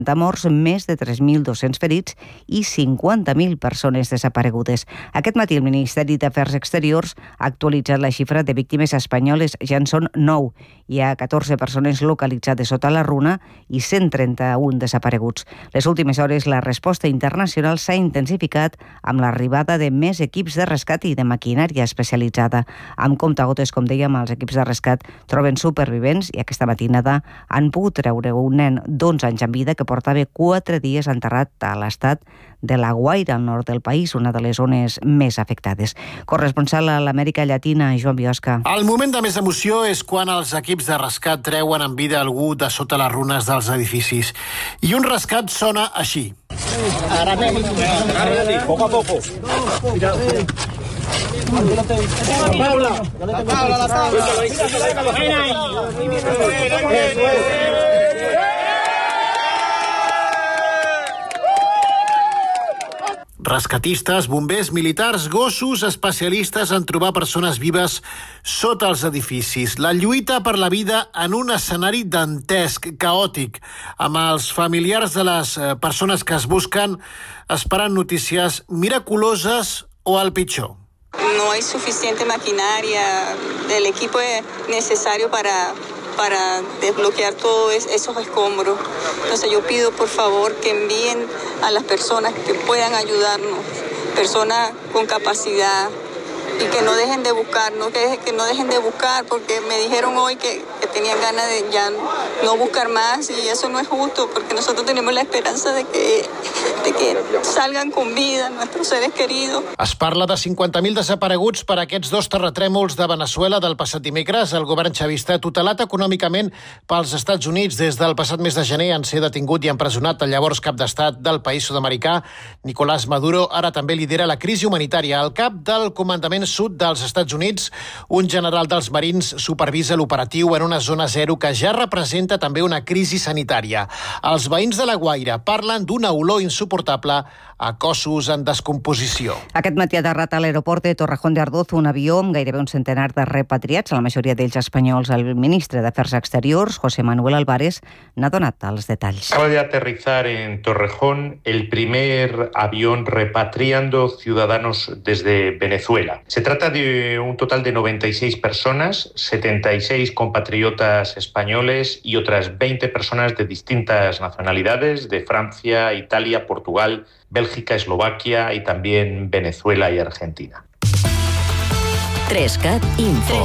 morts, més de 3.200 ferits i 50.000 persones desaparegudes. Aquest matí el Ministeri d'Afers Exteriors ha actualitzat la xifra de víctimes espanyoles. Ja en són 9. Hi ha 14 persones localitzades sota la runa i 131 desapareguts. Les últimes hores la resposta internacional s'ha intensificat amb l'arribada de més equips de rescat i de maquinària especialitzada. Amb comptagotes, com dèiem, els equips de rescat troben supervivents i aquesta matinada han pogut treure un nen d'11 anys en vida que portava 4 dies enterrat a l'estat de La Guaira, al nord del país, una de les zones més afectades. Corresponsal a l'Amèrica Llatina, Joan Biosca. El moment de més emoció és quan els equips de rescat treuen en vida algú de sota les runes dels edificis. I un rescat sona així. Poco a poco. Rescatistes, bombers, militars, gossos, especialistes en trobar persones vives sota els edificis. La lluita per la vida en un escenari dantesc, caòtic, amb els familiars de les persones que es busquen esperant notícies miraculoses o al pitjor. No hay suficiente maquinaria, el equipo es necesario para desbloquear todos esos escombros. Entonces yo pido por favor que envíen a las personas que puedan ayudarnos, personas con capacidad, y que no dejen de buscar, que no dejen de buscar, porque me dijeron hoy que tenían ganas de ya no buscar más, y eso no es justo, porque nosotros tenemos la esperanza de que salgan con vida nuestros seres queridos. Es parla de 50.000 desapareguts per aquests 2 terratrèmols de Venezuela del passat dimecres. El govern xavista, tutelat econòmicament pels Estats Units des del passat mes de gener, en ser detingut i empresonat el llavors cap d'estat del país sud-americà, Nicolás Maduro, ara també lidera la crisi humanitària. Al cap del comandament sud dels Estats Units, un general dels Marins supervisa l'operatiu en una zona zero que ja representa també una crisi sanitària. Els veïns de La Guaira parlen d'una olor insuportable a cossos en descomposició. Aquest matí ha aterrat a l'aeroport de Torrejón de Ardoz un avió amb gairebé un centenar de repatriats, la majoria d'ells espanyols. El ministre d'Afers Exteriors, José Manuel Álvarez, n'ha donat els detalls. Acaba de aterrizar en Torrejón el primer avión repatriando ciudadanos desde Venezuela. Se trata de un total de 96 personas, 76 compatriotas españoles y otras 20 personas de distintas nacionalidades, de Francia, Italia, Portugal, Bélgica, Eslovaquia y también Venezuela y Argentina. 3CAT Info.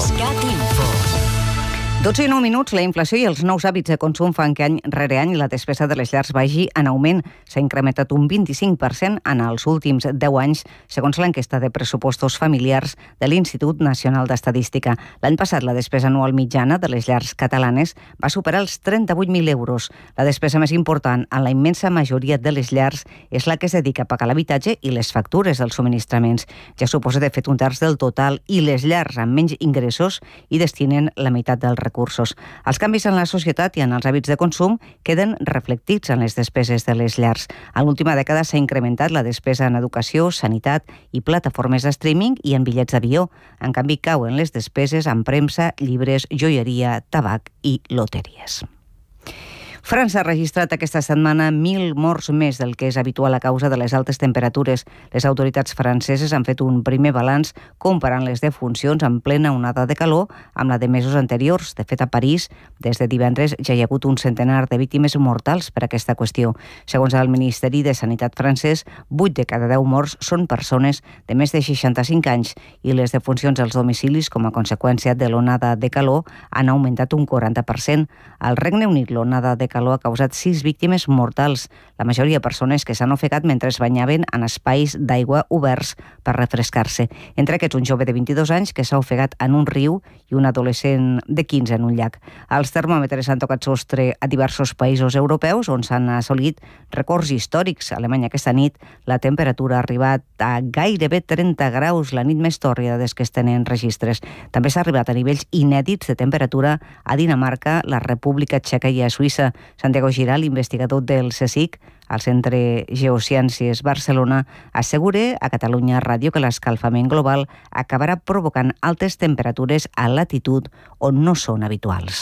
12 i 9 minuts, la inflació i els nous hàbits de consum fan que any rere any la despesa de les llars vagi en augment. S'ha incrementat un 25% en els últims 10 anys, segons l'enquesta de pressupostos familiars de l'Institut Nacional d'Estadística. L'any passat la despesa anual mitjana de les llars catalanes va superar els 38.000 euros. La despesa més important en la immensa majoria de les llars és la que es dedica a pagar l'habitatge i les factures dels subministraments. Ja suposa de fet un terç del total, i les llars amb menys ingressos hi destinen la meitat del recursos. Els canvis en la societat i en els hàbits de consum queden reflectits en les despeses de les llars. En l'última dècada s'ha incrementat la despesa en educació, sanitat i plataformes de streaming i en bitllets d'avió. En canvi, cauen les despeses en premsa, llibres, joieria, tabac i loteries. França ha registrat aquesta setmana 1.000 morts més del que és habitual a causa de les altes temperatures. Les autoritats franceses han fet un primer balanç comparant les defuncions en plena onada de calor amb la de mesos anteriors. De fet, a París, des de divendres ja hi ha hagut un centenar de víctimes mortals per aquesta qüestió. Segons el Ministeri de Sanitat francès, 8 de cada 10 morts són persones de més de 65 anys i les defuncions als domicilis com a conseqüència de l'onada de calor han augmentat un 40%. Al Regne Unit, l'onada de calor ha causat 6 víctimes mortals, la majoria persones que s'han ofegat mentre es banyaven en espais d'aigua oberts per refrescar-se. Entre aquests, un jove de 22 anys que s'ha ofegat en un riu i un adolescent de 15 en un llac. Els termòmetres han tocat sostre a diversos països europeus on s'han assolit records històrics. A Alemanya aquesta nit la temperatura ha arribat a gairebé 30 graus, la nit més tòrrida des que es tenen registres. També s'ha arribat a nivells inèdits de temperatura a Dinamarca, la República Txeca i a Suïssa. Santiago Giral, investigador del CSIC, al Centre Geociències Barcelona, assegura a Catalunya Ràdio que l'escalfament global acabarà provocant altes temperatures a latitud on no són habituals. Aquestes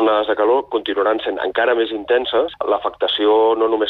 onades de calor continuaran sent encara més intenses. L'afectació no només